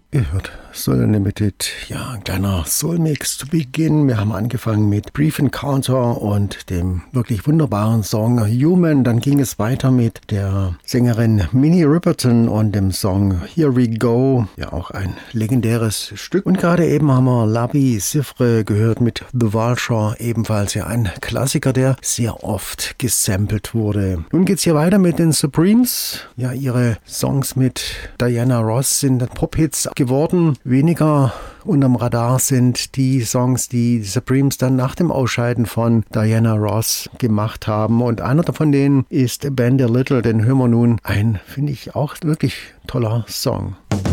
Ihr hört Soul Unlimited, ja, ein kleiner Soul-Mix zu Beginn. Wir haben angefangen mit Brief Encounter und dem wirklich wunderbaren Song Human. Dann ging es weiter mit der Sängerin Minnie Riperton und dem Song Here We Go. Ja, auch ein legendäres Stück. Und gerade eben haben wir Labi Siffre gehört mit The Vulture, ebenfalls ja ein Klassiker, der sehr oft gesampelt wurde. Nun geht's hier weiter mit den Supremes. Ja, ihre Songs mit Diana Ross sind Pop-Hits geworden. Weniger unterm Radar sind die Songs, die Supremes dann nach dem Ausscheiden von Diana Ross gemacht haben. Und einer von denen ist Bend a Little, den hören wir nun. Ein, finde ich, auch wirklich toller Song.